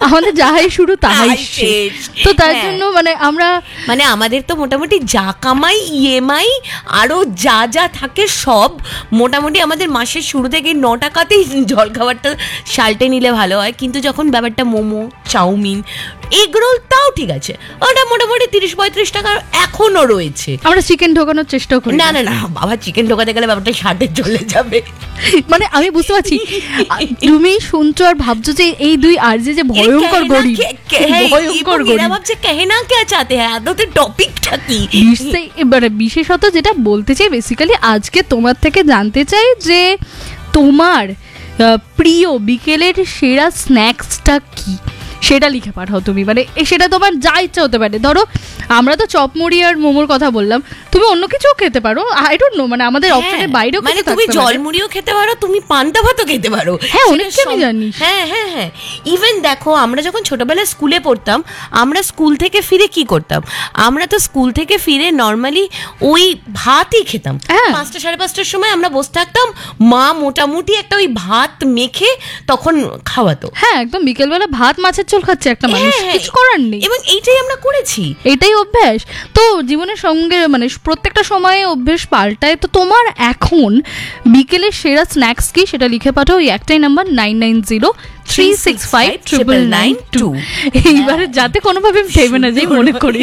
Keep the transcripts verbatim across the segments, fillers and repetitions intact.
আমাদের যাহাই শুরু তাহাই শেষ। তো তার জন্য মানে আমরা মানে আমাদের তো মোটামুটি যা কামাই, ইএমআই আরো যা যা থাকে সব মোটামুটি আমাদের মাসের শুরু থেকে ন টাকাতেই জল খাবারটা সাল্টে নিলে ভালো হয়। কিন্তু যখন ব্যাপারটা মোমো, চাউমিন, এগরোল, তাও ঠিক আছে, ওটা মোটামুটি তিরিশ পঁয়ত্রিশ টাকা এখনো রয়েছে। আমরা চিকেন ঢোকানোর চেষ্টা করি। না না না বাবা, চিকেন ঢোকাতে গেলে ব্যাপারটা ষাটে চলে যাবে। মানে আমি বুঝতে পারছি তুমি শুনছো আর ভাবছো যে এই দুই আরজে যে ভয়ঙ্কর গরিব, ভয়ঙ্কর গরিব ভাবছে কেহেনা কে চাতে হ্যাঁ, আদতে টপিকটা কি? এবারে বিশেষত যেটা বলতে চাই বেসিক্যালি আজকে তোমার থেকে জানতে চাই যে তোমার প্রিয় বিকেলের সেরা স্ন্যাক্সটা কি, সেটা লিখে পাঠাও তুমি। মানে সেটা তোমার যা ইচ্ছা হতে পারে। ধরো আমরা তো চপ মুড়ি আর মোমোর কথা বললাম, তুমি অন্য কিছুও খেতে পারো, আই ডোন্ট নো, মানে আমাদের অপশনের বাইরেও মানে তুমি জল মুড়িও খেতে পারো, তুমি পান্তা ভাতও খেতে পারো। হ্যাঁ অনেকটা আমি জানি। হ্যাঁ হ্যাঁ হ্যাঁ ইভেন দেখো আমরা যখন ছোটবেলায় স্কুলে পড়তাম, আমরা স্কুল থেকে ফিরে কি করতাম, আমরা তো স্কুল থেকে ফিরে নর্মালি ওই ভাতই খেতাম। পাঁচটা সাড়ে পাঁচটার সময় আমরা বসে থাকতাম, মা মোটামুটি একটা ওই ভাত মেখে তখন খাওয়াতো। হ্যাঁ একদম বিকেলবেলা ভাত মাছের ঝোল খাচ্ছে একটা মানুষ, কিছু করার নেই, এবং এইটাই আমরা করেছি, এটাই অভ্যাস। তো জীবনের সঙ্গে মানে প্রত্যেকটা সময়ে অভ্যেস পাল্টায়। তো তোমার এখন বিকেলের সেরা স্ন্যাক্স কি সেটা লিখে পাঠাও ওই একটাই number nine nine zero three six five triple nine two. এইবারে যাতে কোনোভাবে থেমে না যাই মনে করি।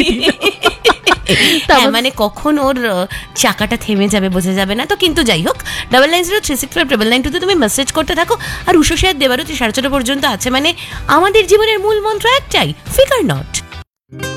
মানে কখন ওর চাকাটা থেমে যাবে বোঝা যাবে না। তো কিন্তু যাই হোক, double nine zero three six five triple nine টুতে তুমি মেসেজ করতে থাকো। আর উষো শেয়ার দেবারও সাড়ে ছটা পর্যন্ত আছে। মানে আমাদের জীবনের মূল মন্ত্র একটাই, ফিগার নট।